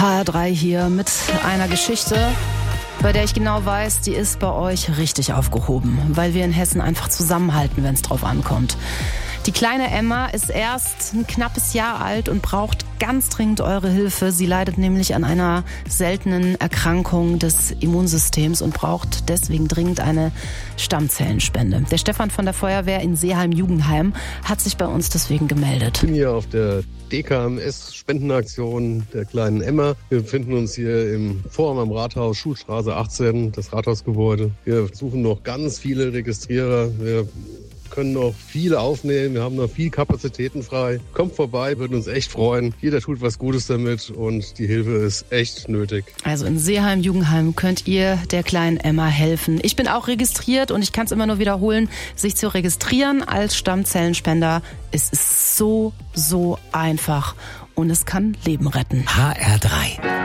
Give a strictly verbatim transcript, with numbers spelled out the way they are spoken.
H R drei hier mit einer Geschichte, bei der ich genau weiß, die ist bei euch richtig aufgehoben, weil wir in Hessen einfach zusammenhalten, wenn es drauf ankommt. Die kleine Emma ist erst ein knappes Jahr alt und braucht ganz dringend eure Hilfe. Sie leidet nämlich an einer seltenen Erkrankung des Immunsystems und braucht deswegen dringend eine Stammzellenspende. Der Stefan von der Feuerwehr in Seeheim-Jugendheim hat sich bei uns deswegen gemeldet. Ich bin hier auf der D K M S-Spendenaktion der kleinen Emma. Wir befinden uns hier im Forum am Rathaus, Schulstraße achtzehn, das Rathausgebäude. Wir suchen noch ganz viele Registrierer. Wir können noch viele aufnehmen. Wir haben noch viel Kapazitäten frei. Kommt vorbei, würden uns echt freuen. Jeder tut was Gutes damit und die Hilfe ist echt nötig. Also in Seeheim-Jugendheim könnt ihr der kleinen Emma helfen. Ich bin auch registriert und ich kann es immer nur wiederholen, sich zu registrieren als Stammzellenspender. Es ist so, so einfach und es kann Leben retten. H R drei